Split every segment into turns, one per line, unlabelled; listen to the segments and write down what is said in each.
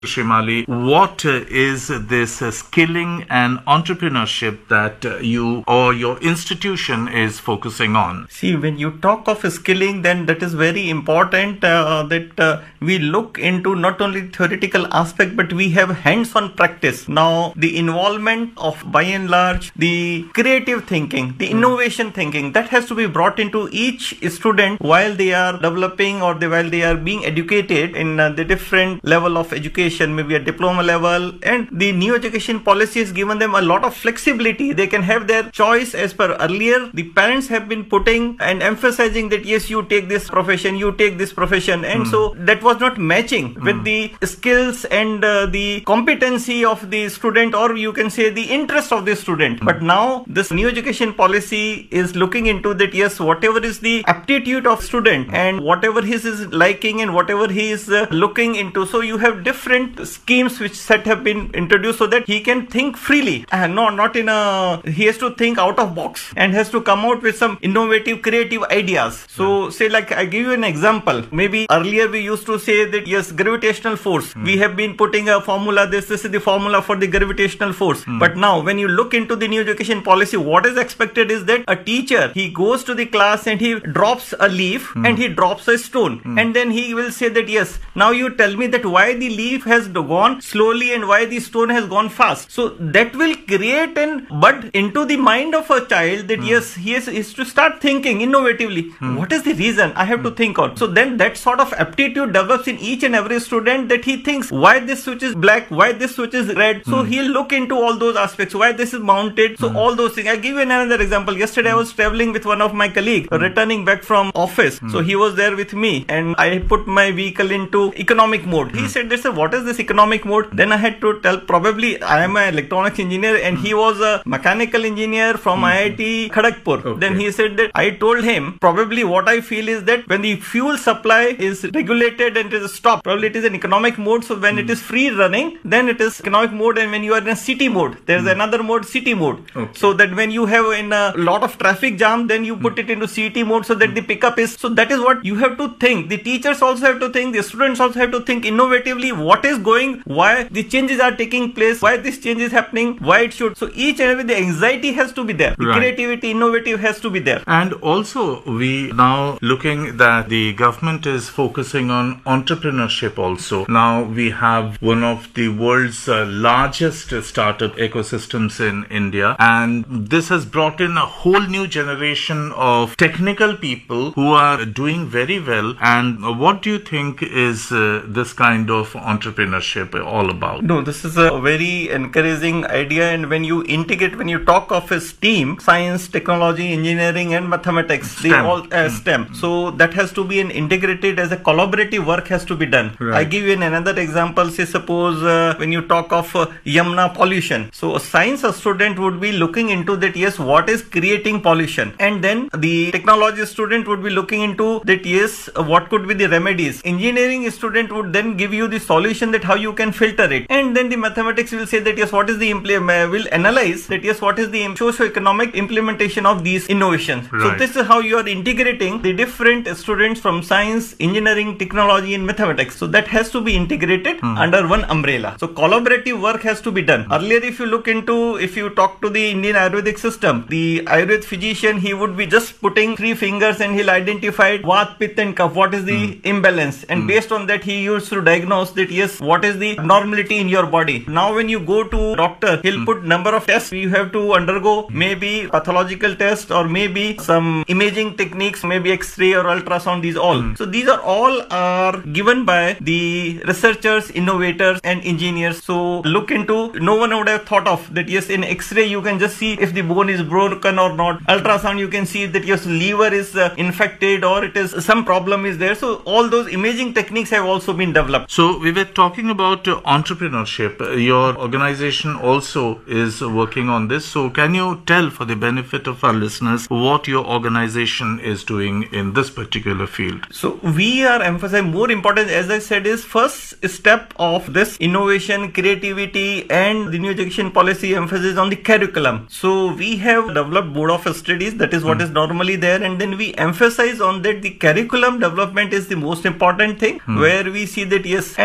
Shrimali, what is this skilling and entrepreneurship that you or your institution is focusing on?
See, when you talk of skilling, then that is very important that we look into not only theoretical aspect, but we have hands-on practice. Now, the involvement of, by and large, the creative thinking, the innovation thinking, that has to be brought into each student while they are developing or while they are being educated in the different level of education, maybe a diploma level. And the new education policy has given them a lot of flexibility. They can have their choice as per earlier. The parents have been putting and emphasizing that yes, you take this profession, you take this profession. And so that was not matching with the skills and the competency of the student, or you can say the interest of the student. But now this new education policy is looking into that yes, whatever is the aptitude of student and whatever his is liking and whatever he is looking into. So you have different schemes which have been introduced so that he can think freely and not in a, he has to think out of box and has to come out with some innovative creative ideas. So say like I give you an example, maybe earlier we used to say that yes, gravitational force, we have been putting a formula, this is the formula for the gravitational force. But now when you look into the new education policy, what is expected is that a teacher, he goes to the class and he drops a leaf and he drops a stone, and then he will say that yes, now you tell me that why the leaf has gone slowly and why the stone has gone fast. So that will create an bud into the mind of a child that yes, he is to start thinking innovatively. What is the reason I have to think on? So then that sort of aptitude develops in each and every student, that he thinks why this switch is black, why this switch is red. So he'll look into all those aspects, why this is mounted. So all those things. I give you another example. Yesterday I was traveling with one of my colleagues returning back from office. So he was there with me and I put my vehicle into economic mode. He said, what is this economic mode? Then I had to tell, probably I am an electronics engineer and he was a mechanical engineer from IIT Kharagpur. Okay. Then he said that I told him, probably what I feel is that when the fuel supply is regulated and it is stopped, probably it is an economic mode. So when it is free running, then it is economic mode, and when you are in a city mode, there is another mode, city mode. Okay. So that when you have in a lot of traffic jam, then you put it into city mode so that the pickup is, so that is what you have to think. The teachers also have to think, the students also have to think innovatively, what is going, why the changes are taking place, why this change is happening, why it should. So each and every, the anxiety has to be there, the creativity, innovative has to be there.
And also we now looking that the government is focusing on entrepreneurship also. Now we have one of the world's largest startup ecosystems in India, and this has brought in a whole new generation of technical people who are doing very well. And what do you think is this kind of entrepreneurship all about?
No, this is a very encouraging idea, and when you integrate, when you talk of a STEAM, science, technology, engineering and mathematics, STEM. They all STEM. So that has to be an integrated, as a collaborative work has to be done. I give you another example. Say suppose when you talk of Yamuna pollution, so a science student would be looking into that yes, what is creating pollution, and then the technology student would be looking into that yes, what could be the remedies. Engineering student would then give you the solution that how you can filter it, and then the mathematics will say that yes, what is the will analyze that yes, what is the socio-economic implementation of these innovations. So this is how you are integrating the different students from science, engineering, technology and mathematics. So that has to be integrated under one umbrella. So collaborative work has to be done. Earlier, if you look into, if you talk to the Indian Ayurvedic system, the Ayurvedic physician, he would be just putting 3 fingers and he'll identify Vat, Pitta and Kapha, what is the imbalance, and based on that he used to diagnose that yes, what is the abnormality in your body. Now when you go to doctor, he'll put number of tests you have to undergo, maybe pathological test or maybe some imaging techniques, maybe X-ray or ultrasound, these all. So these are all are given by the researchers, innovators and engineers. So look into, no one would have thought of that yes, in X-ray you can just see if the bone is broken or not. Ultrasound you can see that your liver is infected or it is some problem is there. So all those imaging techniques have also been developed.
So we were talking about entrepreneurship. Your organization also is working on this. So can you tell, for the benefit of our listeners, what your organization is doing in this particular field?
So we are emphasizing, more important as I said, is first step of this innovation, creativity and the new education policy emphasis on the curriculum. So we have developed board of studies, that is what is normally there, and then we emphasize on that the curriculum development is the most important thing, where we see that yes, and the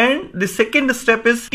the second step is